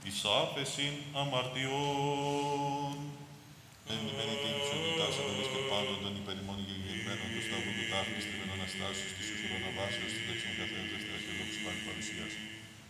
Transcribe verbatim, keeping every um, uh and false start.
εις άφεσιν αμαρτιών. Εν μημένη την ψωμητάς αδελής και πάντων των υπερημών γεγεγμένων του σταυρού του τάφης τριμένων αστάσεως της ουσουρονοβάσεως της δεξιών καθένας δευτεράς και λόγους πάλι παρουσίας.